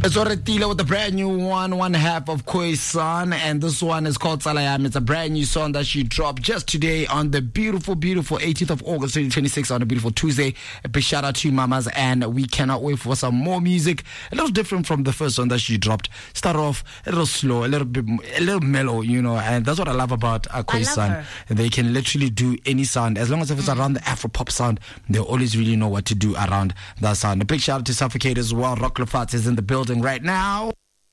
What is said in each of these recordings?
It's Oretile with a brand new one half of Khoisan, and this one is called Salayam. It's a brand new song that she dropped just today on the beautiful 18th of August 2026 on a beautiful Tuesday. A big shout out to you, mamas, and we cannot wait for some more music. A little different from the first one that she dropped. Start off a little slow, a little mellow, and that's what I love about Khoisan. They can literally do any sound as long as if it's around the Afro pop sound. They always really know what to do around that sound. A big shout out to Suffocate as well. Rock Lafat is in the building right now.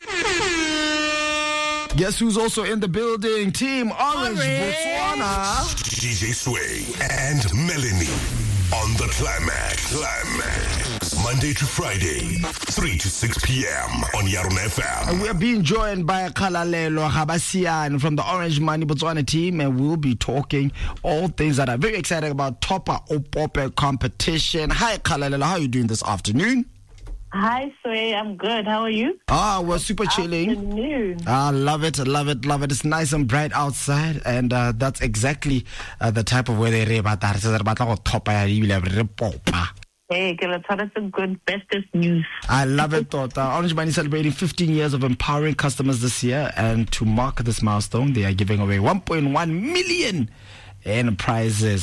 Guess who's also in the building? Team Orange Botswana. DJ Sway and Melanie on the Climax. Monday to Friday, 3 to 6 p.m. on Yarun FM. We are being joined by Khalalelo Habasian from the Orange Money Botswana team, and we'll be talking all things that are very exciting about Topa Opope competition. Hi Khalalelo, how are you doing this afternoon? Hi, Sway. I'm good. How are you? We're super chilling. Afternoon. Love it. It's nice and bright outside, and that's exactly the type of weather they about that. Hey, that's a good bestest news. I love it, Tota. Orange Money celebrating 15 years of empowering customers this year, and to mark this milestone, they are giving away 1.1 million in prizes.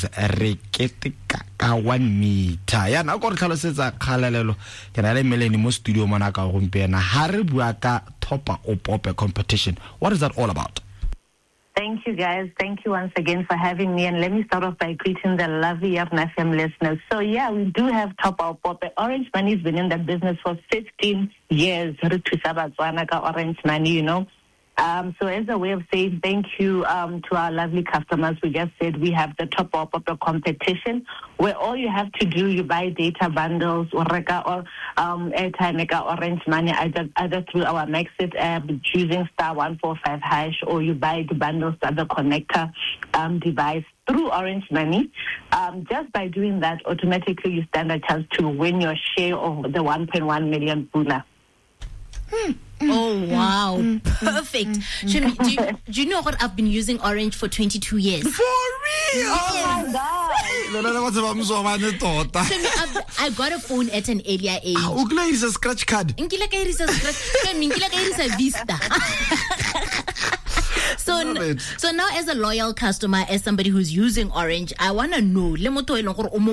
1 meter. Yeah, now go tlhalosetsa Khalalelo ke na le Melanie mo studio mona ka gompiena ha re bua ka Topa Opope competition. What is that all about? Thank you, guys. Thank you once again for having me. And let me start off by greeting the lovely Yarun FM listeners. So, yeah, we do have Topa Opope. Orange Money has been in the business for 15 years. Orange Money, So as a way of saying thank you to our lovely customers, we just said we have the Topa Opope competition where all you have to do, you buy data bundles or airtime Orange Money either through our Maxit app choosing *145# or you buy the bundles at the connector device through Orange Money. Just by doing that, automatically you stand a chance to win your share of the 1.1 million pula. Oh, wow. Perfect. Shumi, do you know what? I've been using Orange for 22 years. For real? Oh, my God. I got a phone at an earlier age. Ugla is a scratch card. Vista. So now as a loyal customer, as somebody who's using Orange, I want to know, I want to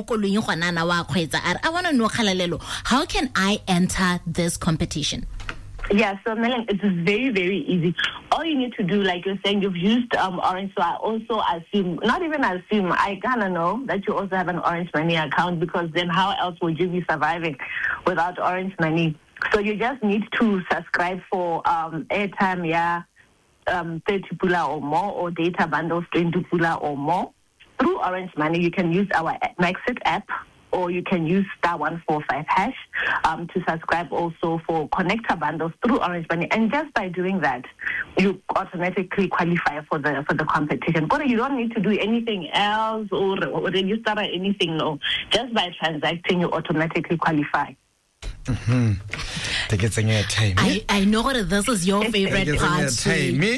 know, Khalalelo, how can I enter this competition? Yeah, so Melanie, it's very, very easy. All you need to do, like you're saying, you've used Orange, so I also assume, I kind of know that you also have an Orange Money account, because then how else would you be surviving without Orange Money? So you just need to subscribe for airtime, 30 pula or more, or data bundles 20 pula or more. Through Orange Money, you can use our Maxit app, or you can use *145# to subscribe also for connector bundles through Orange Money. And just by doing that, you automatically qualify for the competition. But you don't need to do anything else or register or anything, no. Just by transacting, you automatically qualify. I know that this is your favorite part too. Me,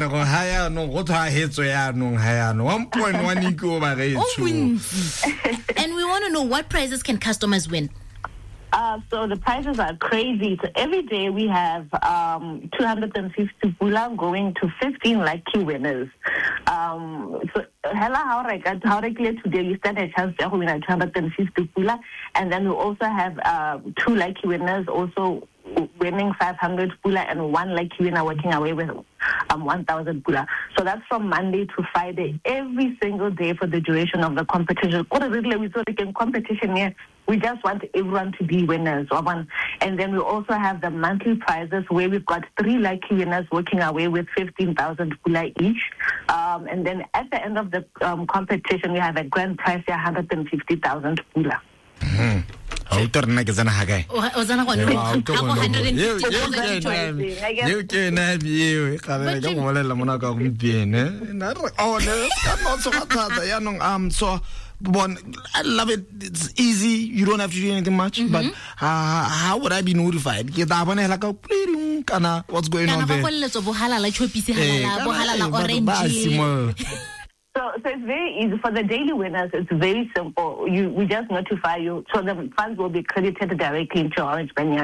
and we want to know, what prizes can customers win? So the prizes are crazy. So every day we have 250 pula going to 15 lucky winners. So how regular today you stand a chance to win 250 pula, and then we also have 2 lucky winners also winning 500 pula, and 1 lucky winner walking away with 1,000 pula. So that's from Monday to Friday, every single day for the duration of the competition. Competition here. We just want everyone to be winners. And then we also have the monthly prizes where we've got 3 lucky winners walking away with 15,000 pula each. And then at the end of the competition, we have a grand prize, 150,000 pula. You can have so I love it. It's easy. You don't have to do anything much. But how would I be notified? What's going on there? So it's very easy. For the daily winners, it's very simple. We just notify you, so the funds will be credited directly into Orange Money